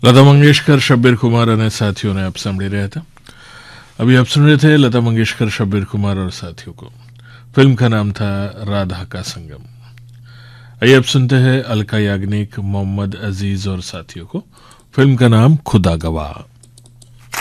लता मंगेशकर, शब्बीर कुमार અને સાથીઓને આપ સાંભળી રહ્યા था। अभी आप सुन रहे थे लता मंगेशकर, शब्बीर कुमार और साथियों को। फिल्म का नाम था राधा का संगम। आइए अब सुनते हैं अलका याग्निक, मोहम्मद अजीज और साथियों को। फिल्म का नाम खुदा गवाह।